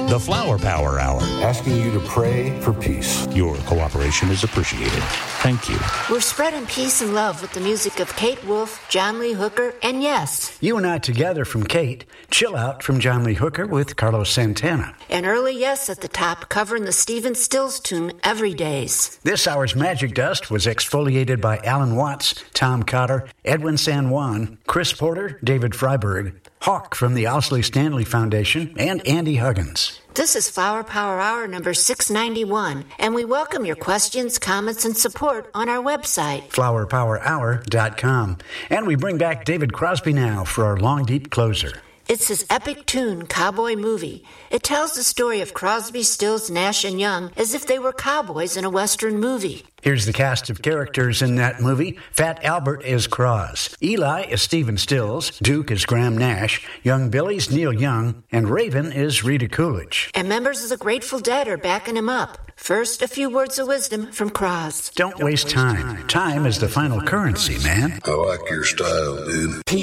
The Flower Power Hour. Asking you to pray for peace. Your cooperation is appreciated. Thank you. We're spreading peace and love with the music of Kate Wolf, John Lee Hooker, and yes, You and I Together from Kate, Chill Out from John Lee Hooker with Carlos Santana. an early yes at the top covering the Stephen Stills tune Every Days. This hour's Magic Dust was exfoliated by Alan Watts, Tom Cotter, Edwin San Juan, Chris Porter, David Freiberg, Hawk from the Owsley Stanley Foundation, and Andy Huggins. This is Flower Power Hour number 691, and we welcome your questions, comments, and support on our website. flowerpowerhour.com. And we bring back David Crosby now for our Long Deep closer. It's his epic tune, Cowboy Movie. It tells the story of Crosby, Stills, Nash, and Young as if they were cowboys in a Western movie. Here's the cast of characters in that movie. Fat Albert is Cross. Eli is Stephen Stills. Duke is Graham Nash. Young Billy's Neil Young. And Raven is Rita Coolidge. And members of the Grateful Dead are backing him up. First, a few words of wisdom from Cross. Don't waste time. Time is the final currency, man. I like your style, dude.